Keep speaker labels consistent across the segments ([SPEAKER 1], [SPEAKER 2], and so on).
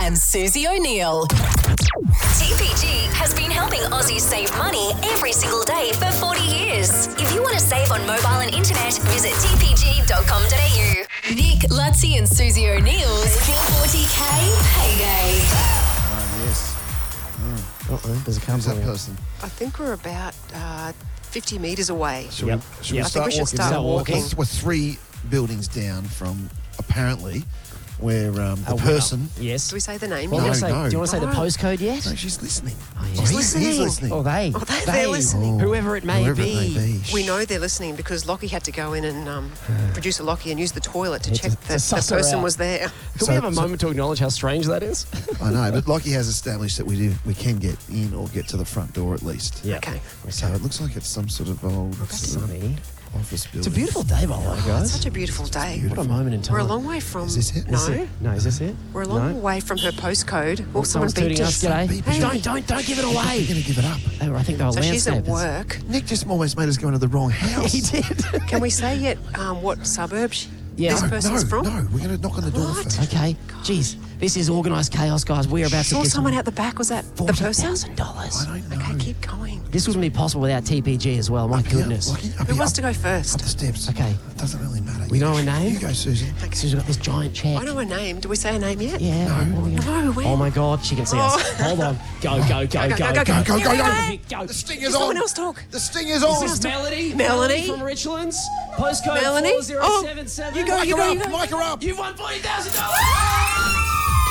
[SPEAKER 1] and Susie O'Neill.
[SPEAKER 2] TPG has been helping Aussies save money every single day for 40 years. If you want to save on mobile and internet, visit tpg.com.au.
[SPEAKER 1] Nick, Lutzi and Susie O'Neill's 40K Payday.
[SPEAKER 3] Yes.
[SPEAKER 4] There's a
[SPEAKER 3] Who's that
[SPEAKER 4] couple.
[SPEAKER 3] person?
[SPEAKER 5] I think we're about 50 metres away.
[SPEAKER 3] Should
[SPEAKER 4] Yep.
[SPEAKER 3] we
[SPEAKER 5] I think we should
[SPEAKER 3] walking?
[SPEAKER 5] start walking.
[SPEAKER 3] We're 3 buildings down from, apparently, where the person...
[SPEAKER 4] Yes.
[SPEAKER 5] Do we say the name?
[SPEAKER 4] Well,
[SPEAKER 3] No,
[SPEAKER 4] do you want to say the
[SPEAKER 5] No.
[SPEAKER 4] postcode yet?
[SPEAKER 3] No, she's listening.
[SPEAKER 4] yeah.
[SPEAKER 3] He's
[SPEAKER 5] listening.
[SPEAKER 3] listening.
[SPEAKER 4] Oh, they.
[SPEAKER 5] Oh, they're listening.
[SPEAKER 4] Whoever it may
[SPEAKER 3] Whoever
[SPEAKER 4] be.
[SPEAKER 3] it may be.
[SPEAKER 5] We know they're listening because Lockie had to go in and producer Lockie and use the toilet to check
[SPEAKER 4] to
[SPEAKER 5] that the
[SPEAKER 4] suss her
[SPEAKER 5] person
[SPEAKER 4] out.
[SPEAKER 5] was there.
[SPEAKER 4] Can we have a moment to acknowledge how strange that is?
[SPEAKER 3] I know, but Lockie has established that we can get in or get to the front door at least.
[SPEAKER 4] Yeah.
[SPEAKER 5] Okay.
[SPEAKER 3] So it looks like it's some sort of old
[SPEAKER 4] Sunny.
[SPEAKER 3] office building.
[SPEAKER 4] It's a beautiful day, by the way,
[SPEAKER 5] It's
[SPEAKER 4] guys.
[SPEAKER 5] such a beautiful day.
[SPEAKER 4] What a moment in time.
[SPEAKER 5] We're a long way from...
[SPEAKER 3] Is this it?
[SPEAKER 5] No.
[SPEAKER 3] Is it?
[SPEAKER 4] No, is this it?
[SPEAKER 5] We're a long
[SPEAKER 4] No?
[SPEAKER 5] way from her postcode. Oh, someone
[SPEAKER 4] Someone's
[SPEAKER 5] beeped
[SPEAKER 4] tooting us.
[SPEAKER 5] us.
[SPEAKER 4] G'day.
[SPEAKER 3] Beep,
[SPEAKER 4] Hey,
[SPEAKER 3] beep.
[SPEAKER 4] don't give it
[SPEAKER 3] We're
[SPEAKER 4] away.
[SPEAKER 3] going to give it up.
[SPEAKER 4] I think they were
[SPEAKER 5] So she's at
[SPEAKER 4] landscapers.
[SPEAKER 5] work.
[SPEAKER 3] Nick just almost made us go into the wrong house.
[SPEAKER 4] He did.
[SPEAKER 5] Can we say yet what suburb
[SPEAKER 4] Yeah.
[SPEAKER 5] this person's from?
[SPEAKER 3] No, we're going to knock on the door
[SPEAKER 5] What?
[SPEAKER 3] first.
[SPEAKER 4] Okay. Jeez, this is organised chaos, guys. We are about to
[SPEAKER 5] Saw
[SPEAKER 4] get
[SPEAKER 5] someone out the back. Was that the person?
[SPEAKER 4] $40,000.
[SPEAKER 3] I don't know.
[SPEAKER 5] Okay, keep going.
[SPEAKER 4] This wouldn't be possible without TPG as well. My goodness.
[SPEAKER 5] Who wants to go first?
[SPEAKER 3] Up the steps.
[SPEAKER 4] Okay.
[SPEAKER 3] It doesn't really matter.
[SPEAKER 4] We know her name?
[SPEAKER 3] You go, Susie.
[SPEAKER 4] She's got this giant check.
[SPEAKER 5] I know her name. Do we say her name yet?
[SPEAKER 4] Yeah.
[SPEAKER 5] No, when?
[SPEAKER 4] Oh my God, she can see us.
[SPEAKER 5] Oh.
[SPEAKER 4] Hold on. Go.
[SPEAKER 3] Go, go, go.
[SPEAKER 4] Go.
[SPEAKER 3] The sting is
[SPEAKER 5] Someone
[SPEAKER 3] on.
[SPEAKER 5] else talk.
[SPEAKER 3] The sting is on.
[SPEAKER 4] Is this Melody?
[SPEAKER 5] Melody?
[SPEAKER 4] From Richlands. Postcode
[SPEAKER 5] Melanie?
[SPEAKER 4] 4077.
[SPEAKER 5] Oh, you go,
[SPEAKER 3] Mic
[SPEAKER 5] you
[SPEAKER 3] her
[SPEAKER 5] go,
[SPEAKER 3] up.
[SPEAKER 5] you go.
[SPEAKER 3] Mic her up.
[SPEAKER 4] You've won $40,000.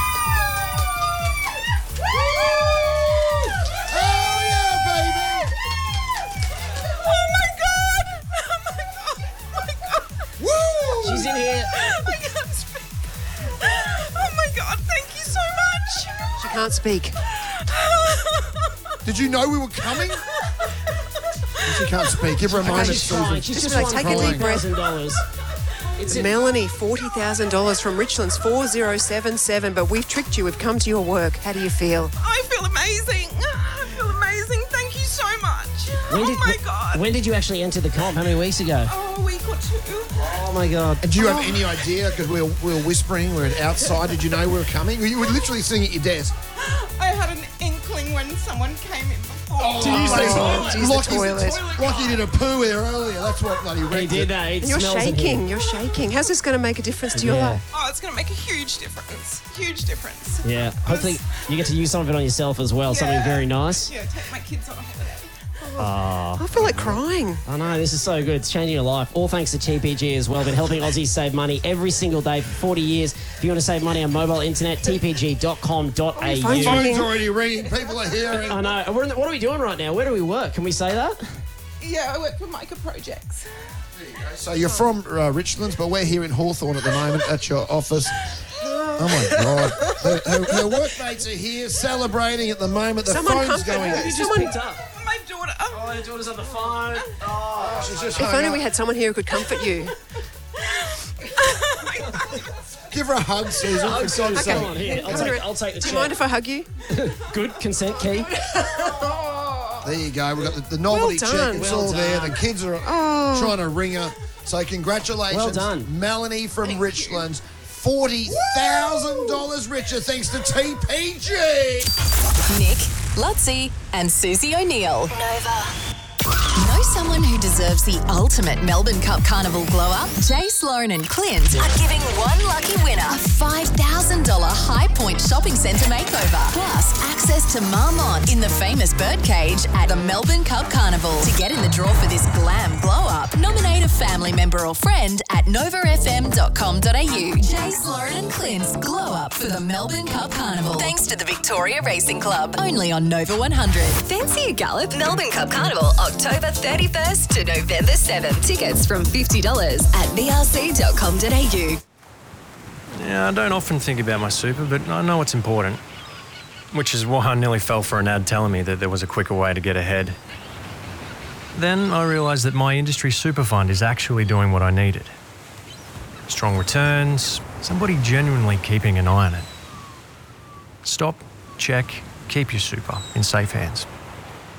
[SPEAKER 3] Oh, yeah, baby.
[SPEAKER 5] Oh my God! Oh my God! Oh my God!
[SPEAKER 3] Woo.
[SPEAKER 4] She's in here.
[SPEAKER 5] I can't speak. Oh my God! Thank you so much. She can't speak.
[SPEAKER 3] Did you know we were coming? She can't speak. Give her a moment,
[SPEAKER 4] She's
[SPEAKER 3] Susan.
[SPEAKER 4] crying. She's
[SPEAKER 5] Just
[SPEAKER 4] just
[SPEAKER 5] like,
[SPEAKER 4] won
[SPEAKER 5] take a deep breath.
[SPEAKER 4] $40,000. It's in.
[SPEAKER 5] Melanie, $40,000 from Richlands 4077. But we've tricked you. We've come to your work. How do you feel?
[SPEAKER 6] I feel amazing. I feel amazing. Thank you so much. God.
[SPEAKER 4] When did you actually enter the comp? How many weeks ago?
[SPEAKER 6] Oh, a week or two.
[SPEAKER 4] Oh my God.
[SPEAKER 3] And do you have any idea? Because we were whispering, we were outside. Did you know we were coming? You were literally sitting at your desk.
[SPEAKER 6] I had an inkling when someone came in before.
[SPEAKER 5] Geez, the toilet.
[SPEAKER 3] Lockie did a poo there earlier. That's what bloody
[SPEAKER 4] He
[SPEAKER 3] wrecked
[SPEAKER 4] did
[SPEAKER 3] it.
[SPEAKER 4] that. It
[SPEAKER 5] And you're
[SPEAKER 4] smells in
[SPEAKER 5] shaking.
[SPEAKER 4] here.
[SPEAKER 5] You're shaking. How's this going to make a difference to your
[SPEAKER 4] Yeah.
[SPEAKER 5] life?
[SPEAKER 6] Oh, it's going to make a huge difference. Huge difference.
[SPEAKER 4] Yeah. Hopefully you get to use some of it on yourself as well. Something
[SPEAKER 6] Yeah.
[SPEAKER 4] very nice.
[SPEAKER 6] Yeah, take my kids on a holiday.
[SPEAKER 5] I feel like crying.
[SPEAKER 4] I know, this is so good. It's changing your life. All thanks to TPG as well. Been helping Aussies save money every single day for 40 years. If you want to save money on mobile internet, tpg.com.au.
[SPEAKER 5] phone's
[SPEAKER 3] Phone's
[SPEAKER 5] ringing.
[SPEAKER 3] already ringing. People are hearing.
[SPEAKER 4] I know. What are we doing right now? Where do we work? Can we say that?
[SPEAKER 6] Yeah, I work for Micah Projects.
[SPEAKER 3] So you're from Richlands, but we're here in Hawthorne at the moment at your office. Oh my God. Her workmates are here celebrating at the moment. The
[SPEAKER 5] Someone
[SPEAKER 3] phone's
[SPEAKER 5] come-
[SPEAKER 3] going.
[SPEAKER 5] You
[SPEAKER 4] You just
[SPEAKER 5] Someone-
[SPEAKER 4] picked up.
[SPEAKER 6] My daughter.
[SPEAKER 4] Oh, your daughter's on the phone. Oh.
[SPEAKER 3] She's just
[SPEAKER 5] If
[SPEAKER 3] hung
[SPEAKER 5] only
[SPEAKER 3] up.
[SPEAKER 5] we had someone here who could comfort you.
[SPEAKER 3] Give her a hug, Susan.
[SPEAKER 4] Oh,
[SPEAKER 3] for God's
[SPEAKER 4] come
[SPEAKER 3] sake.
[SPEAKER 4] on, here. I'll take the
[SPEAKER 5] Do you
[SPEAKER 4] chair.
[SPEAKER 5] mind if I hug you?
[SPEAKER 4] Good consent key.
[SPEAKER 3] There you go. We've got the novelty
[SPEAKER 5] Well
[SPEAKER 3] check.
[SPEAKER 5] done.
[SPEAKER 3] It's
[SPEAKER 4] Well
[SPEAKER 3] all there.
[SPEAKER 4] done.
[SPEAKER 3] The kids are trying to ring her. So congratulations.
[SPEAKER 4] Well done.
[SPEAKER 3] Melanie from Richlands. $40,000 richer thanks to TPG.
[SPEAKER 1] Nick, Lutzi and Susie O'Neill. Nova. Know someone who deserves the ultimate Melbourne Cup Carnival glow-up? Jace, Lauren and Clint are giving one lucky winner a $5,000 High Point Shopping Centre makeover. Plus, access to Marmont in the famous birdcage at the Melbourne Cup Carnival. To get in the draw for this glam glow-up, nominate a family member or friend at novafm.com.au. Jace, Lauren and Clint's glow-up for the Melbourne Cup Carnival. Thanks to the Victoria Racing Club. Only on Nova 100.
[SPEAKER 2] Fancy a gallop? Melbourne Cup Carnival, October 31st to November 7th. Tickets from $50 at brc.com.au.
[SPEAKER 7] Yeah, I don't often think about my super, but I know it's important. Which is why I nearly fell for an ad telling me that there was a quicker way to get ahead. Then I realised that my industry super fund is actually doing what I needed. Strong returns, somebody genuinely keeping an eye on it. Stop, check, keep your super in safe hands.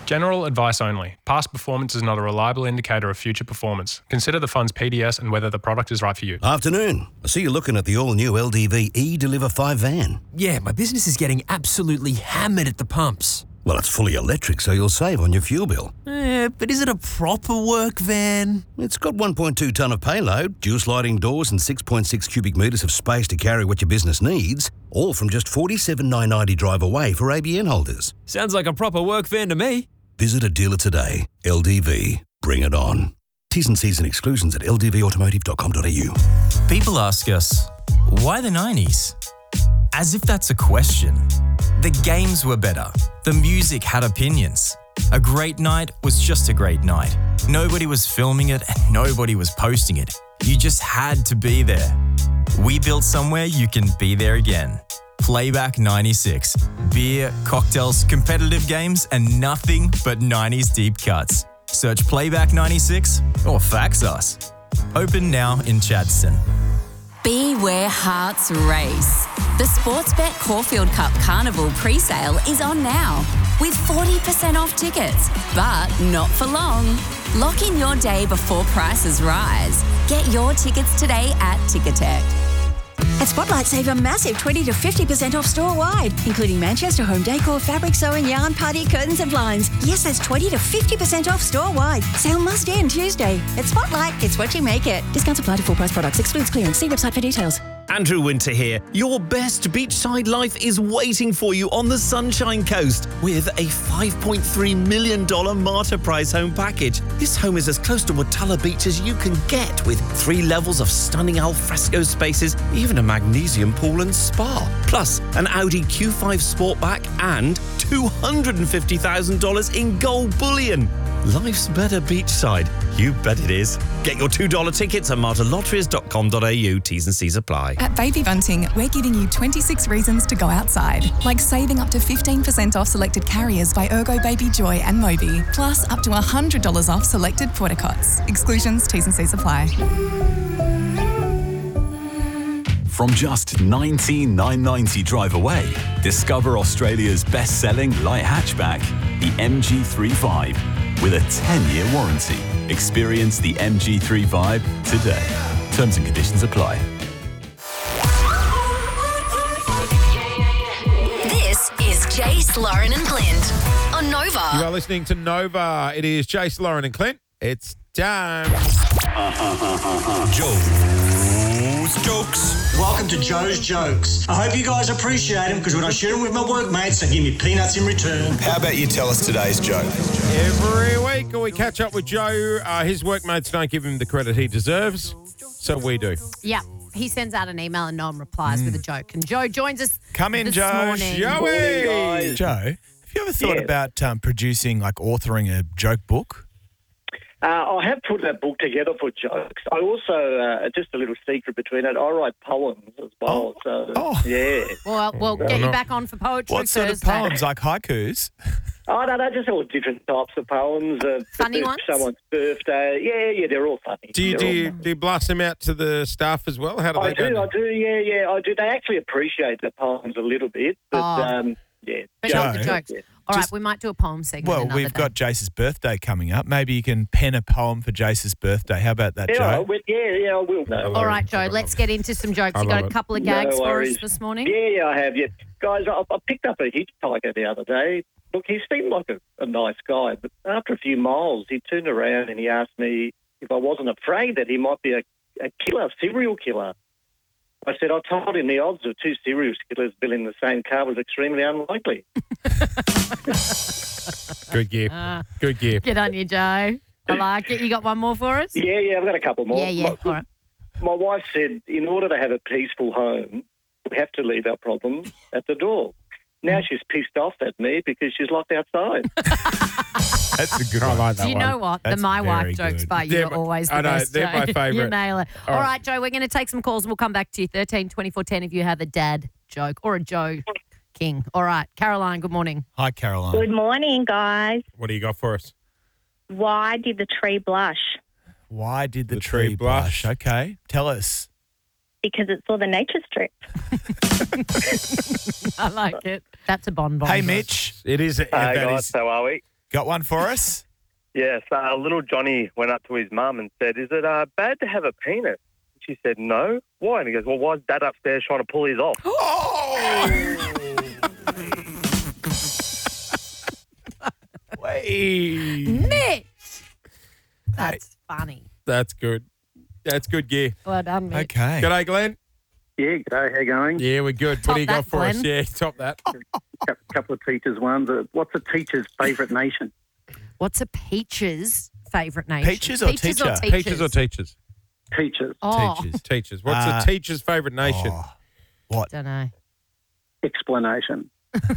[SPEAKER 8] General advice only. Past performance is not a reliable indicator of future performance. Consider the fund's PDS and whether the product is right for you.
[SPEAKER 9] Afternoon. I see you're looking at the all-new LDV eDeliver 5 van.
[SPEAKER 10] Yeah, my business is getting absolutely hammered at the pumps.
[SPEAKER 9] Well, it's fully electric, so you'll save on your fuel bill.
[SPEAKER 10] But is it a proper work van?
[SPEAKER 9] It's got 1.2 tonne of payload, dual sliding doors and 6.6 cubic metres of space to carry what your business needs, all from just $47,990 drive away for ABN holders.
[SPEAKER 10] Sounds like a proper work van to me.
[SPEAKER 9] Visit a dealer today. LDV. Bring it on. T's and C's and exclusions at ldvautomotive.com.au.
[SPEAKER 11] People ask us, why the 90s? As if that's a question. The games were better. The music had opinions. A great night was just a great night. Nobody was filming it and nobody was posting it. You just had to be there. We built somewhere you can be there again. Playback 96. Beer, cocktails, competitive games, and nothing but 90s deep cuts. Search Playback 96 or fax us. Open now in Chadstone.
[SPEAKER 1] Be where hearts race. The Sportsbet Caulfield Cup Carnival pre-sale is on now with 40% off tickets, but not for long. Lock in your day before prices rise. Get your tickets today at Ticketek.
[SPEAKER 12] At Spotlight, save a massive 20 to 50% off store-wide, including Manchester home decor, fabric sewing, yarn, party, curtains and blinds. Yes, that's 20 to 50% off store-wide. Sale must end Tuesday. At Spotlight, it's what you make it. Discounts apply to full-price products. Excludes clearance. See website for details.
[SPEAKER 13] Andrew Winter here. Your best beachside life is waiting for you on the Sunshine Coast with a $5.3 million Marta Prize home package. This home is as close to Watala Beach as you can get, with 3 levels of stunning alfresco spaces, even a magnesium pool and spa. Plus, an Audi Q5 Sportback and $250,000 in gold bullion. Life's better beachside. You bet it is. Get your $2 tickets at martalotteries.com.au. T's and C's apply.
[SPEAKER 14] At Baby Bunting, we're giving you 26 reasons to go outside, like saving up to 15% off selected carriers by Ergo Baby Joy and Moby, plus up to $100 off selected porta-cots. Exclusions, T's and C's apply.
[SPEAKER 15] From just $19,990 drive away, discover Australia's best-selling light hatchback, the MG3 with a 10-year warranty. Experience the MG3 Vibe today. Terms and conditions apply.
[SPEAKER 2] This is Jace, Lauren and Clint on Nova.
[SPEAKER 16] You are listening to Nova. It is Jace, Lauren and Clint. It's time.
[SPEAKER 17] Joe's Jokes. Welcome to Joe's Jokes. I hope you guys appreciate them, because when I share them with my workmates, they give me peanuts in return.
[SPEAKER 18] How about you tell us today's joke?
[SPEAKER 16] Every week we catch up with Joe. His workmates don't give him the credit he deserves, so we do.
[SPEAKER 19] Yeah. He sends out an email and no one replies with a joke. And Joe joins us
[SPEAKER 16] Come in,
[SPEAKER 19] this
[SPEAKER 16] Joe.
[SPEAKER 19] morning.
[SPEAKER 16] Joey!
[SPEAKER 18] Joe, have you ever thought about producing, like authoring a joke book?
[SPEAKER 20] I have put that book together for jokes. I also, just a little secret between it, I write poems as well. Yeah.
[SPEAKER 19] Well, we'll get you back on for poetry
[SPEAKER 18] What sort of
[SPEAKER 19] Thursday.
[SPEAKER 18] poems, like haikus?
[SPEAKER 20] Oh, no, just all different types of poems.
[SPEAKER 19] Funny ones?
[SPEAKER 20] Someone's birthday. Yeah, they're all funny.
[SPEAKER 16] Do you blast them out to the staff as well? How do they go?
[SPEAKER 20] I do, I do. They actually appreciate the poems a little bit, but yeah.
[SPEAKER 19] But not the jokes.
[SPEAKER 20] Yeah.
[SPEAKER 19] All right, we might do a poem segment
[SPEAKER 18] Well,
[SPEAKER 19] another
[SPEAKER 18] we've
[SPEAKER 19] day.
[SPEAKER 18] got Jace's birthday coming up. Maybe you can pen a poem for Jace's birthday. How about that,
[SPEAKER 20] Yeah,
[SPEAKER 18] Joe?
[SPEAKER 20] I will. No,
[SPEAKER 19] All right, Joe, let's get into some jokes. You got a couple of gags for us this morning?
[SPEAKER 20] Yeah, I have. Yeah, guys, I picked up a hitchhiker the other day. Look, he seemed like a nice guy, but after a few miles, he turned around and he asked me if I wasn't afraid that he might be a serial killer. I said, I told him the odds of 2 serial killers being in the same car was extremely unlikely.
[SPEAKER 16] Good gift. Good gift.
[SPEAKER 19] Get on you, Joe. I like it. You got one more for us?
[SPEAKER 20] Yeah, I've got a couple more.
[SPEAKER 19] Yeah. All right.
[SPEAKER 20] My wife said, in order to have a peaceful home, we have to leave our problems at the door. Now she's pissed off at me because she's locked outside.
[SPEAKER 18] That's a good one.
[SPEAKER 16] I like that
[SPEAKER 19] Do you
[SPEAKER 16] one.
[SPEAKER 19] know what?
[SPEAKER 18] That's
[SPEAKER 19] the My Wife
[SPEAKER 18] very
[SPEAKER 19] jokes
[SPEAKER 18] good.
[SPEAKER 19] part,
[SPEAKER 16] They're
[SPEAKER 19] you're always the best,
[SPEAKER 16] they're
[SPEAKER 19] Joe.
[SPEAKER 16] my favourite.
[SPEAKER 19] You nail it.
[SPEAKER 16] All
[SPEAKER 19] All
[SPEAKER 16] right.
[SPEAKER 19] right, Joe, we're going to take some calls and we'll come back to you. 13 24 10 if you have a dad joke or a Joe King. All right. Caroline, good morning.
[SPEAKER 18] Hi, Caroline.
[SPEAKER 21] Good morning, guys.
[SPEAKER 16] What do you got for us?
[SPEAKER 21] Why did the tree blush?
[SPEAKER 18] Why did the
[SPEAKER 16] tree
[SPEAKER 18] tree blush? Okay, tell us.
[SPEAKER 21] Because it saw the nature strip.
[SPEAKER 19] I like it. That's a bonbon.
[SPEAKER 18] Hey, Mitch.
[SPEAKER 16] It is.
[SPEAKER 22] Hey, guys, how are we?
[SPEAKER 18] Got one for us?
[SPEAKER 6] Yes, little Johnny went up to his mum and said, "Is it bad to have a penis?" She said, "No." "Why?" And he goes, "Well, why is Dad upstairs trying to pull his off?"
[SPEAKER 19] Mitch! That's funny.
[SPEAKER 16] That's good. That's good gear.
[SPEAKER 19] Well done, Mitch.
[SPEAKER 18] Okay.
[SPEAKER 16] G'day, Glenn.
[SPEAKER 22] Yeah, g'day. How you going?
[SPEAKER 16] Yeah, we're good.
[SPEAKER 19] Top
[SPEAKER 16] What do you got
[SPEAKER 19] that,
[SPEAKER 16] for us?
[SPEAKER 19] Glenn.
[SPEAKER 16] Yeah, top that.
[SPEAKER 22] Couple of teachers' ones. What's a teacher's favourite nation?
[SPEAKER 19] What's a peach's favourite nation?
[SPEAKER 18] Peaches or teacher?
[SPEAKER 16] Peaches or teachers?
[SPEAKER 22] Teachers.
[SPEAKER 19] Oh.
[SPEAKER 16] Teachers. What's a teacher's favourite nation?
[SPEAKER 18] What?
[SPEAKER 19] Don't know.
[SPEAKER 22] Explanation.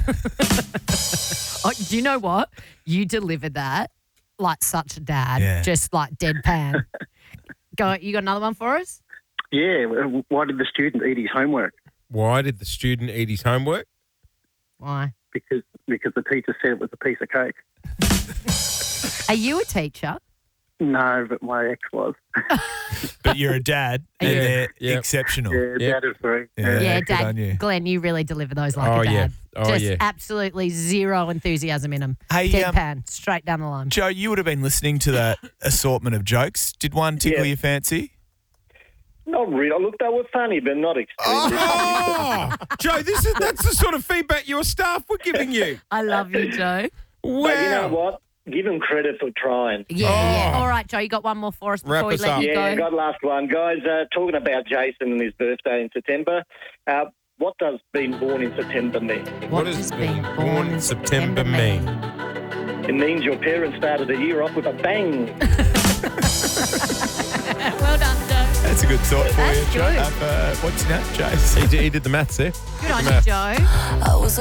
[SPEAKER 19] Oh, do you know what? You delivered that like such a dad,
[SPEAKER 18] Yeah.
[SPEAKER 19] just like deadpan. Go. You got another one for us?
[SPEAKER 22] Yeah. Why did the student eat his homework?
[SPEAKER 16] Why did the student eat his homework?
[SPEAKER 19] Why?
[SPEAKER 22] Because the teacher said it was a piece of cake.
[SPEAKER 19] Are you a teacher?
[SPEAKER 22] No, but my ex was.
[SPEAKER 18] But you're a dad, and
[SPEAKER 19] Yeah.
[SPEAKER 18] they're
[SPEAKER 16] Yep.
[SPEAKER 18] exceptional.
[SPEAKER 22] Yeah, Dad is three.
[SPEAKER 19] Yeah,
[SPEAKER 18] good on
[SPEAKER 19] Dad.
[SPEAKER 18] you.
[SPEAKER 19] Glenn, you really deliver those like
[SPEAKER 16] Oh,
[SPEAKER 19] a dad.
[SPEAKER 16] yeah. Oh,
[SPEAKER 19] Just
[SPEAKER 16] yeah.
[SPEAKER 19] absolutely zero enthusiasm in them.
[SPEAKER 18] Hey,
[SPEAKER 19] Deadpan, straight down the line.
[SPEAKER 18] Joe, you would have been listening to that assortment of jokes. Did one tickle your fancy?
[SPEAKER 20] Not really. Look, they were funny, but not extremely
[SPEAKER 16] Oh, Joe, that's the sort of feedback your staff were giving you.
[SPEAKER 19] I love you, Joe.
[SPEAKER 16] Wow.
[SPEAKER 20] But you know what? Give them credit for trying.
[SPEAKER 19] Yeah. All right, Joe, you got one more for us
[SPEAKER 16] Wrap
[SPEAKER 19] before we
[SPEAKER 16] us
[SPEAKER 19] let
[SPEAKER 16] up.
[SPEAKER 19] you
[SPEAKER 20] Yeah,
[SPEAKER 19] go.
[SPEAKER 20] got last one. Guys, talking about Jason and his birthday in September, what does being born in September mean?
[SPEAKER 19] What does being born in September mean?
[SPEAKER 20] It means your parents started the year off with a bang.
[SPEAKER 19] Well done, Joe.
[SPEAKER 18] That's a good thought for
[SPEAKER 19] That's
[SPEAKER 18] you, Joe.
[SPEAKER 19] good.
[SPEAKER 18] What's your name, Jace?
[SPEAKER 16] He did the maths there.
[SPEAKER 19] Good on you, Joe.
[SPEAKER 1] I was